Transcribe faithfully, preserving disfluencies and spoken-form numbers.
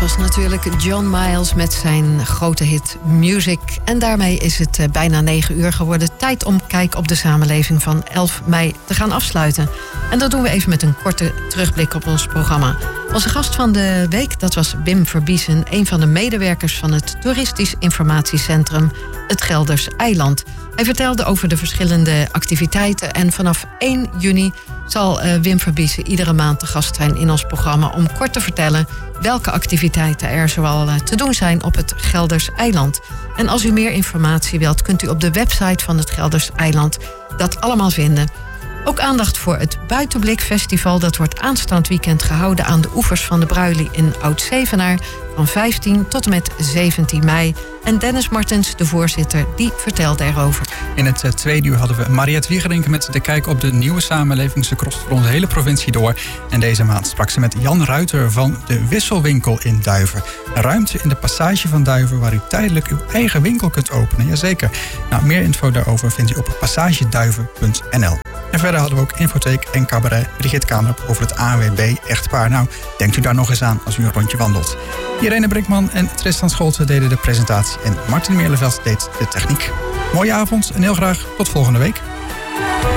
was natuurlijk John Miles met zijn grote hit Music. En daarmee is het uh, bijna negen uur geworden. Tijd om Kijk op de Samenleving van elf mei te gaan afsluiten. En dat doen we even met een korte terugblik op ons programma. Onze gast van de week, dat was Wim Verbiesen, een van de medewerkers van het Toeristisch Informatiecentrum Het Gelders Eiland. Hij vertelde over de verschillende activiteiten en vanaf één juni zal uh, Wim Verbiesen iedere maand te gast zijn in ons programma om kort te vertellen welke activiteiten er zoal uh, te doen zijn op het Gelders Eiland. En als u meer informatie wilt, kunt u op de website van het Gelders Eiland dat allemaal vinden. Ook aandacht voor het Buitenblik-festival. Dat wordt aanstaand weekend gehouden aan de oevers van de Bruilie in Oud-Zevenaar van vijftien tot en met zeventien mei. En Dennis Martens, de voorzitter, die vertelt erover. In het uh, tweede uur hadden we Mariette Wiegerink met de kijk op de nieuwe samenleving. Ze krost voor onze hele provincie door. En deze maand sprak ze met Jan Ruiter van de Wisselwinkel in Duiven. Een ruimte in de passage van Duiven waar u tijdelijk uw eigen winkel kunt openen. Jazeker. Nou, meer info daarover vindt u op passageduiven punt n l. En verder hadden we ook infotheek en cabaret Brigitte Kamerp over het A N W B-echtpaar. Nou, denkt u daar nog eens aan als u een rondje wandelt. Irene Brinkman en Tristan Scholten deden de presentatie en Martin Meerleveld deed de techniek. Mooie avond en heel graag tot volgende week.